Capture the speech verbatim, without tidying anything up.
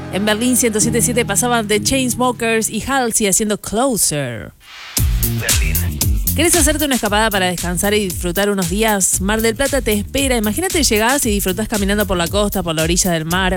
En Berlín ciento siete punto siete pasaban The Chainsmokers y Halsey haciendo Closer. Berlín. ¿Querés hacerte una escapada para descansar y disfrutar unos días? Mar del Plata te espera. Imagínate llegás y disfrutás caminando por la costa, por la orilla del mar,